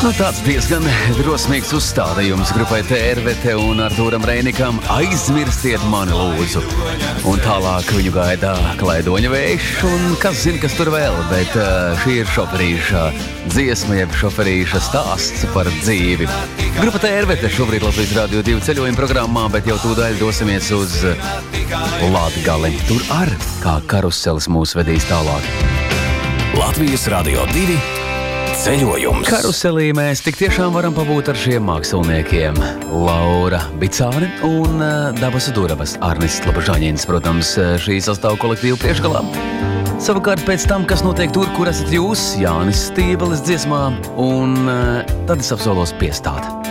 Tāds diezgan drosmīgs uzstādījums grupai Tērvete un Artūram Reinikam Aizmirstiet mani lūdzu. Un tālāk viņu gaida Klaidoņa vējš un kas zina, kas tur vēl, bet šī ir šoferīša dziesma, jeb šoferīša stāsts par dzīvi. Grupa Tērvete šobrīd Latvijas Radio 2 ceļojuma programmā, bet jau tūdaļ dosimies uz Latgali. Tur ar kā karuselis mūs vedīs tālāk. Latvijas Radio 2 ceļojums. Karuselī mēs tik tiešām varam pabūt ar šiem māksliniekiem. Laura Bicāne un Dabas Durabas Arnis Labažaņins, protams, šī sastāv kolektīvu priekšgalā. Savukārt pēc tam, kas notiek tur, kur esat jūs, Jānis Stībelis dziesmā, un tad es apsolos piestāt.